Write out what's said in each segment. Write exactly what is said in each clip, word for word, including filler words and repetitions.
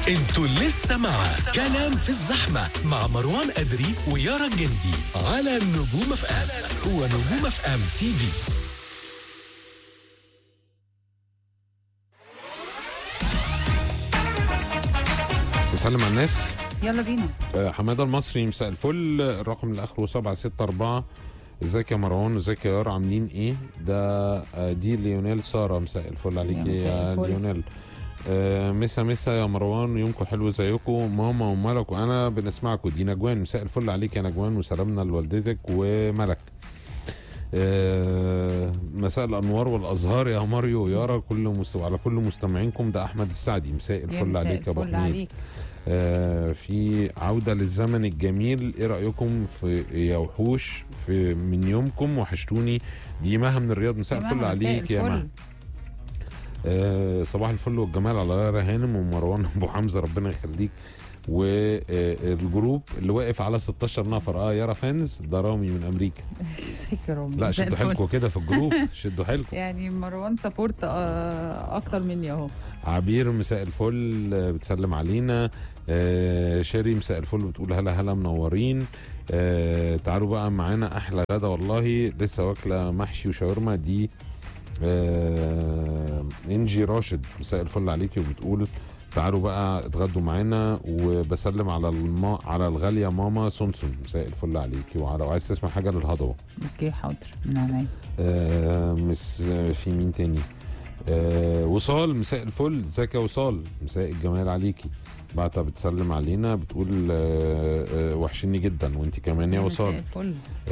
انتوا لسه مع كلام في الزحمة مع مروان أدري ويارا الجندي على نجوم اف ام ونجوم اف ام تي في. نسلم على الناس. يلا بينا. آه، حماده المصري مساء الفل. الرقم اللي اخره سبعة ستة أربعة. ازيك يا مروان، ازيك يا يارا، عاملين ايه؟ ده آه، دي ليونيل ساره، مساء الفل عليكي يا ليونيل. آه، مسا مسا يا مروان، يومكم حلو زيكم. ماما وملك وانا بنسمعكم. دي نجوان، مساء الفل عليك يا نجوان، وسلامنا لوالدتك وملك. آه، مساء الانوار والازهار يا ماريو يارا، كل مست... على كل مستمعينكم. ده احمد السعدي، مساء الفل عليك يا ابو حميد. آه، في عودة للزمن الجميل، ايه رأيكم في يا وحوش في من يومكم؟ وحشتوني. دي مها من الرياض، مساء الفل عليك يا مها. آه، صباح الفل والجمال على يارا هانم ومروان ابو حمزة، ربنا يخليك. والجروب اللي واقف على ستاشر نفر، اه يارا فانز، ده رامي من امريكا. لا شدوا حيلكم كده في الجروب، شدوا حيلكم. يعني مروان سبورت آه اكتر مني اهو. عبير مساء الفل، بتسلم علينا. آه شيري مساء الفل، بتقول هلا هلا منورين. آه تعالوا بقى معانا احلى غدا، والله لسه واكله محشي وشاورما. دي آه انجي راشد، مساء الفل عليكي، وبتقول تعالوا بقى اتغدوا معانا. وبسلم على الما على الغاليه ماما سونسون، مساء الفل عليكي. وعلى لو عايز تسمع حاجه للهضبه. اوكي حاضر من عينيا. آه مس في مين تاني؟ آه وصال، مساء الفل، ازيك يا وصال، مساء الجمال عليكي. بعتها بتسلم علينا، بتقول آه آه وحشني جدا، وانت كمان يا وصال. مساء الفل.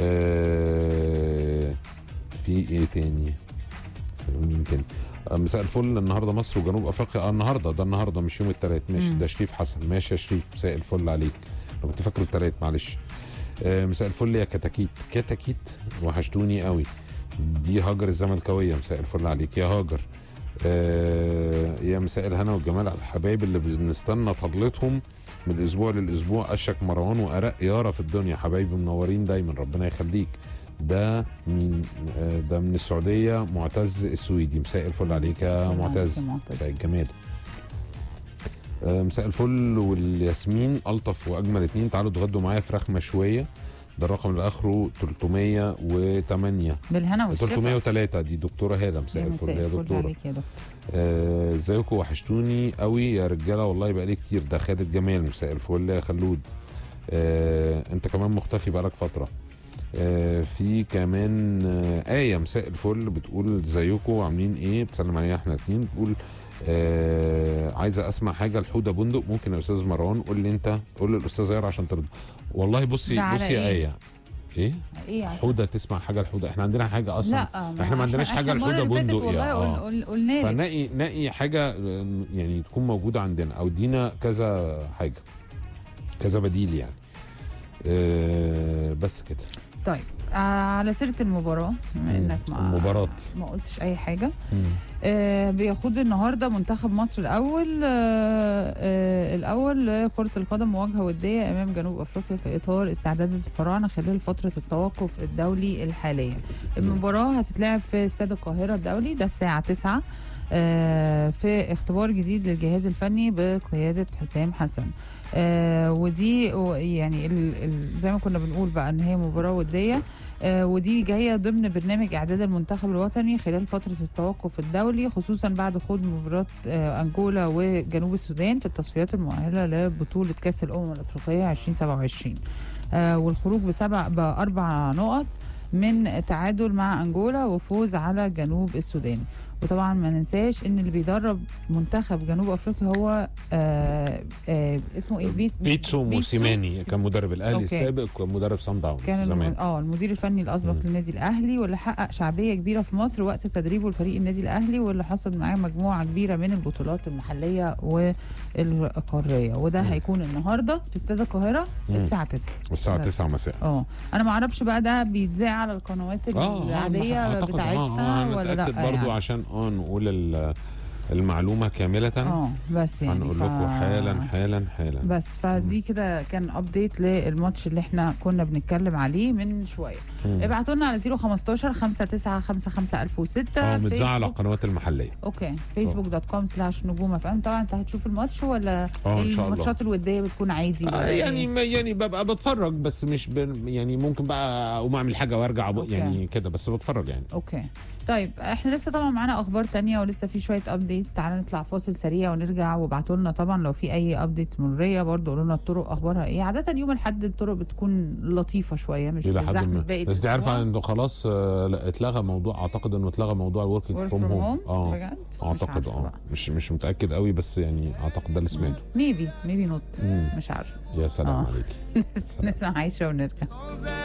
آه في ايه تاني؟ مين تاني؟ آه مساء الفل. النهارده مصر وجنوب افريقيا. اه النهارده، ده النهارده مش يوم الثلاث. ماشي، ده شريف حسن. ماشي يا شريف، مساء الفل عليك. انا كنت فاكره الثلاث، معلش. آه مساء الفل يا كتاكيت. كتاكيت وحشتوني قوي. دي هاجر الزملكاويه، مساء الفل عليك يا هاجر. آه يا مساء الهنا والجمال على الحبايب اللي بنستنى فضلتهم من الاسبوع للاسبوع. اشك مروان وارق يارا في الدنيا، حبايبي منورين دايما، ربنا يخليك. ده من آه ده من السعوديه، معتز السويدي، مساء الفل عليك يا معتز. مساء الجمال. آه مساء الفل والياسمين، الطف واجمل اتنين. تعالوا اتغدوا معايا فراخ مشويه. ده الرقم اللي اخره ثلاثمية وثمانية. بالهنا والشفا. ثلاثمية وثلاثة. دي دكتوره هاله، مساء الفل يا دكتوره. ازيكم؟ آه وحشتوني قوي يا رجاله، والله بقالي كتير. ده خالد جمال، مساء الفل يا خلود. آه انت كمان مختفي بقالك فتره. آه في كمان آه ايه، مساء الفل، بتقول ازيكم عاملين ايه؟ بتسلم علينا احنا اتنين. بتقول آه عايزه اسمع حاجه الحوده بندق. ممكن يا استاذ مروان قول لي انت، قول للاستاذ يارا عشان ترضى. والله بصي بصي يا ايه ايه ايه حوده، تسمع حاجه الحوده. احنا عندنا حاجه اصلا؟ لا احنا ما عندناش حاجه الحوده بندق. والله اه قلنا لك، فنقي نقي حاجه يعني تكون موجوده عندنا، او ادينا كذا حاجه، كذا بديل يعني. اه بس كده. طيب آه على سيره المباراه، بما انك ما المباراه ما قلتش اي حاجه. آه بيخوض النهارده منتخب مصر الاول آه آه الاول كره القدم مواجهه وديه امام جنوب افريقيا في اطار استعدادات الفراعنه خلال فتره التوقف الدولي الحاليه. المباراه هتتلعب في استاد القاهره الدولي، ده الساعه تسعة آه في اختبار جديد للجهاز الفني بقياده حسام حسن. آه ودي يعني ال ال زي ما كنا بنقول بقى ان هي مباراه وديه. آه ودي جايه ضمن برنامج اعداد المنتخب الوطني خلال فتره التوقف الدولي، خصوصا بعد خوض مباراه آه انجولا وجنوب السودان في التصفيات المؤهله لبطوله كاس الامم الافريقيه ألفين وسبعة وعشرين. آه والخروج بسبع باربع نقط من تعادل مع انجولا وفوز على جنوب السودان. وطبعا ما ننساش ان اللي بيدرب منتخب جنوب افريقيا هو آآ آآ اسمه ايه؟ بيت بيتسو موسيماني، كان مدرب الاهلي السابق ومدرب صن داونز كان زمان. اه المدير الفني الاسبق للنادي الاهلي، واللي حقق شعبيه كبيره في مصر وقت تدريبه لفريق النادي الاهلي، واللي حصد معاه مجموعه كبيره من البطولات المحليه والقاريه. وده مم. هيكون النهارده في استاد القاهره الساعه تسعة. الساعه تسعة مساء. اه انا ما اعرفش بقى ده بيتذاع على القنوات العاديه بتاعتنا آه ولا لا برضو يعني. عشان اه نقول المعلومه كامله اه بس يعني هنقول ف... لكم حالا حالا حالا. بس فدي كده كان ابديت للماتش اللي احنا كنا بنتكلم عليه من شويه. ابعتوا لنا على صفر خمستاشر خمسة تسعة خمسة خمسة ألف وستة. اه متذاع على القنوات المحليه. اوكي فيسبوك دوت كوم سلاش نجوم اف ام. طبعا انت هتشوف الماتش ولا الماتشات الوديه بتكون عادي؟ آه يعني ما يعني ببقى بتفرج بس مش ب... يعني ممكن بقى اقوم اعمل حاجه وارجع يعني كده بس بتفرج يعني. اوكي طيب احنا لسه طبعا معانا اخبار تانية ولسه في شويه ابديتس. تعالى نطلع فاصل سريع ونرجع. وابعتوا لنا طبعا لو في اي ابديتس مريه برضه قولوا لنا الطرق اخبارها ايه. عاده يوم الاحد الطرق بتكون لطيفه شويه مش زحمه باقي. بس دي عارفه انه خلاص لا اتلغى موضوع اعتقد انه اتلغى موضوع الوركينج فروم هوم. اه بجد اعتقد اه مش مش متاكد قوي بس يعني اعتقد ده اللي سمعته. ميبي ميبي نوت مش عارف. يا سلام عليكي. نسمع عايشه ونرجع.